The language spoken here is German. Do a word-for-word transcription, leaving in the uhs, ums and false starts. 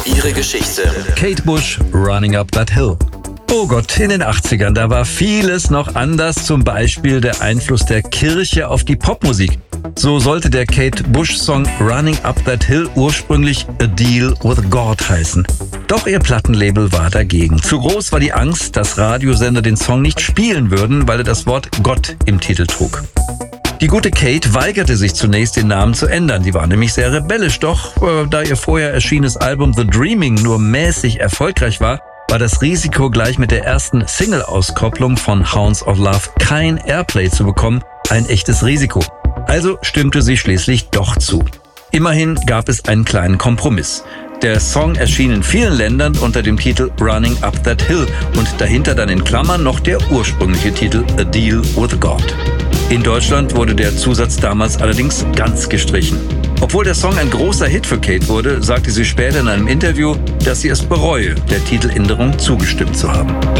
Ihre Geschichte. Kate Bush, Running Up That Hill. Oh Gott, in den achtzigern, da war vieles noch anders, zum Beispiel der Einfluss der Kirche auf die Popmusik. So sollte der Kate Bush-Song Running Up That Hill ursprünglich A Deal with God heißen. Doch ihr Plattenlabel war dagegen. Zu groß war die Angst, dass Radiosender den Song nicht spielen würden, weil er das Wort Gott im Titel trug. Die gute Kate weigerte sich zunächst, den Namen zu ändern. Sie war nämlich sehr rebellisch, doch äh, da ihr vorher erschienenes Album The Dreaming nur mäßig erfolgreich war, war das Risiko, gleich mit der ersten Single-Auskopplung von Hounds of Love kein Airplay zu bekommen, ein echtes Risiko. Also stimmte sie schließlich doch zu. Immerhin gab es einen kleinen Kompromiss. Der Song erschien in vielen Ländern unter dem Titel Running Up That Hill und dahinter dann in Klammern noch der ursprüngliche Titel A Deal with God. In Deutschland wurde der Zusatz damals allerdings ganz gestrichen. Obwohl der Song ein großer Hit für Kate wurde, sagte sie später in einem Interview, dass sie es bereue, der Titeländerung zugestimmt zu haben.